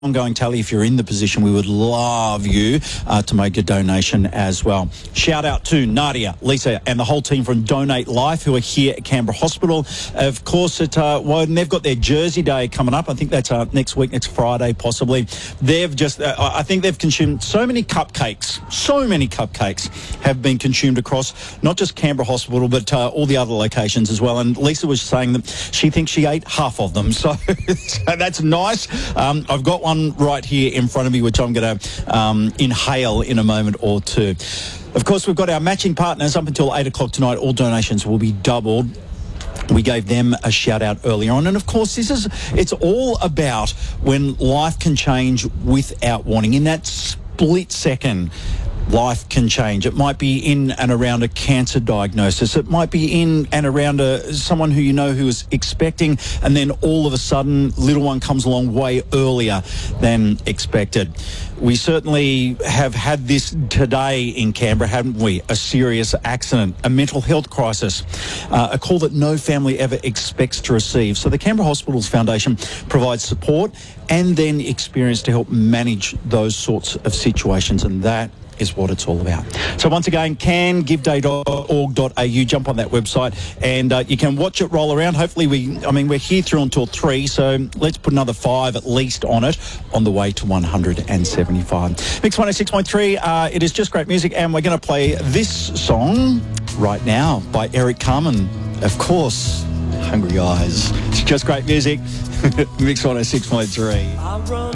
ongoing tally. If you're in the position, we would love you to make a donation as well. Shout out to Nadia, Lisa and the whole team from Donate Life who are here at Canberra Hospital. Of course, at Woden, they've got their Jersey Day coming up. I think that's next week, next Friday possibly. They've just, I think they've consumed so many cupcakes have been consumed across not just Canberra Hospital but all the other locations as well. And Lisa was saying that she thinks she ate half of them. So, so that's nice. I've got one right here in front of me, which I'm going to inhale in a moment or two. Of course, we've got our matching partners up until 8 o'clock tonight. All donations will be doubled. We gave them a shout out earlier on. And of course, it's all about when life can change without warning. In that split second, life can change. It might be in and around a cancer diagnosis. It might be in and around someone who you know who is expecting, and then all of a sudden, little one comes along way earlier than expected. We certainly have had this today in Canberra, haven't we? A serious accident, a mental health crisis, a call that no family ever expects to receive. So the Canberra Hospitals Foundation provides support and then experience to help manage those sorts of situations, and that is what it's all about. So once again, cangiveday.org.au, jump on that website and you can watch it roll around. Hopefully we're here through until 3, so let's put another 5 at least on it on the way to 175. Mix 106.3, it is just great music, and we're going to play this song right now by Eric Carmen. Of course, Hungry Eyes. It's just great music. Mix 106.3.